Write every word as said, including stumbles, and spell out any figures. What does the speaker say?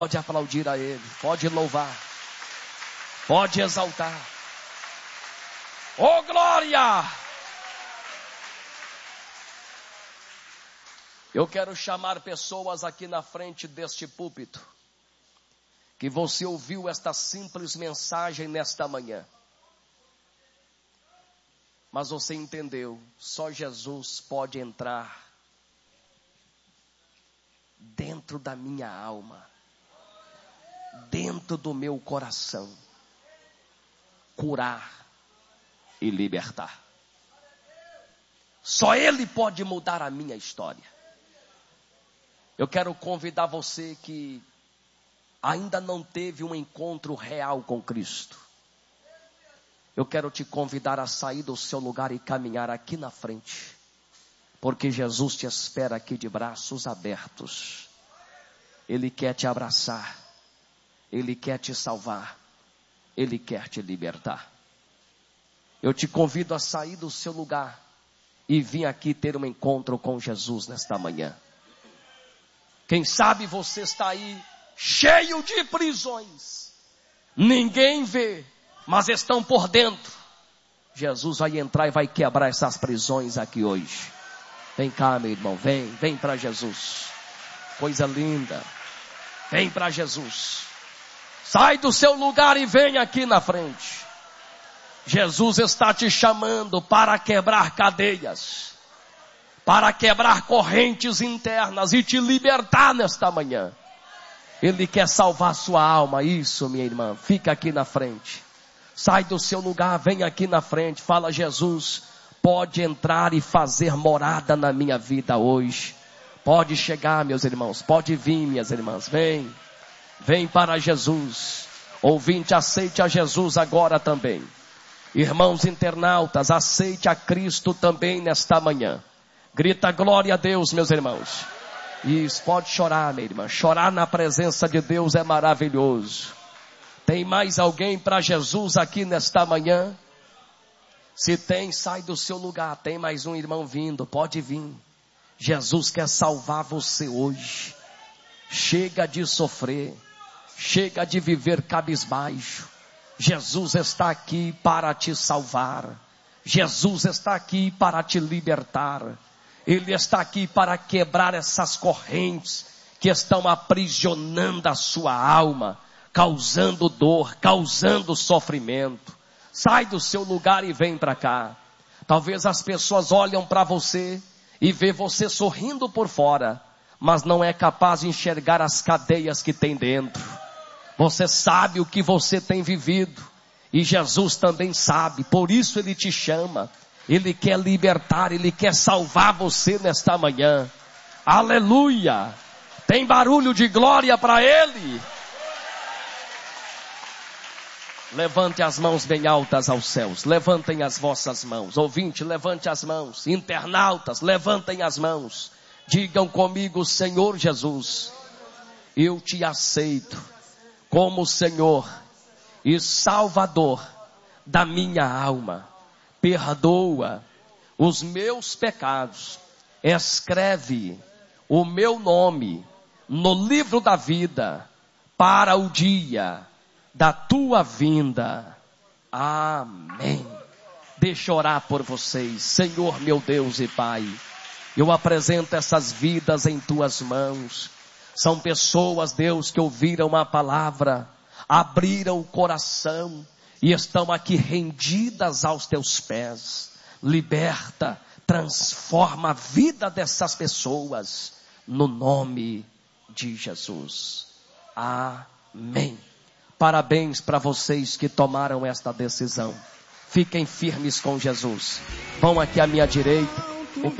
Pode aplaudir a Ele, pode louvar, pode exaltar. Oh, glória! Eu quero chamar pessoas aqui na frente deste púlpito, que você ouviu esta simples mensagem nesta manhã, mas você entendeu, só Jesus pode entrar dentro da minha alma, dentro do meu coração, curar e libertar. Só Ele pode mudar a minha história. Eu quero convidar você que ainda não teve um encontro real com Cristo. Eu quero te convidar a sair do seu lugar e caminhar aqui na frente, porque Jesus te espera aqui de braços abertos. Ele quer te abraçar, Ele quer te salvar, Ele quer te libertar. Eu te convido a sair do seu lugar e vir aqui ter um encontro com Jesus nesta manhã. Quem sabe você está aí cheio de prisões, ninguém vê, mas estão por dentro. Jesus vai entrar e vai quebrar essas prisões aqui hoje. Vem cá, meu irmão, vem, vem para Jesus. Coisa linda. Vem para Jesus. Sai do seu lugar e vem aqui na frente. Jesus está te chamando para quebrar cadeias, para quebrar correntes internas e te libertar nesta manhã. Ele quer salvar sua alma. Isso, minha irmã, fica aqui na frente. Sai do seu lugar, vem aqui na frente. Fala: Jesus, pode entrar e fazer morada na minha vida hoje. Pode chegar, meus irmãos, pode vir, minhas irmãs, vem. Vem para Jesus. Ouvinte, aceite a Jesus agora também. Irmãos internautas, aceite a Cristo também nesta manhã. Grita glória a Deus, meus irmãos. Isso, pode chorar, minha irmã. Chorar na presença de Deus é maravilhoso. Tem mais alguém para Jesus aqui nesta manhã? Se tem, sai do seu lugar. Tem mais um irmão vindo, pode vir. Jesus quer salvar você hoje. Chega de sofrer. Chega de viver cabisbaixo. Jesus está aqui para te salvar. Jesus está aqui para te libertar. Ele está aqui para quebrar essas correntes que estão aprisionando a sua alma, causando dor, causando sofrimento. Sai do seu lugar e vem para cá. Talvez as pessoas olham para você e vê você sorrindo por fora, mas não é capaz de enxergar as cadeias que tem dentro. Você sabe o que você tem vivido e Jesus também sabe, por isso Ele te chama. Ele quer libertar, Ele quer salvar você nesta manhã. Aleluia! Tem barulho de glória para Ele? Levante as mãos bem altas aos céus. Levantem as vossas mãos. Ouvinte, levante as mãos. Internautas, levantem as mãos. Digam comigo: Senhor Jesus, eu te aceito como Senhor e Salvador da minha alma. Perdoa os meus pecados. Escreve o meu nome no livro da vida para o dia da tua vinda. Amém. Deixa eu orar por vocês. Senhor, meu Deus e Pai, eu apresento essas vidas em tuas mãos. São pessoas, Deus, que ouviram a palavra, abriram o coração e estão aqui rendidas aos teus pés. Liberta, transforma a vida dessas pessoas, no nome de Jesus. Amém. Parabéns para vocês que tomaram esta decisão. Fiquem firmes com Jesus. Vão aqui à minha direita.